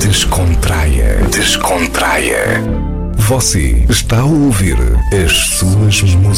descontraia. Descontraia. Você está a ouvir as suas músicas.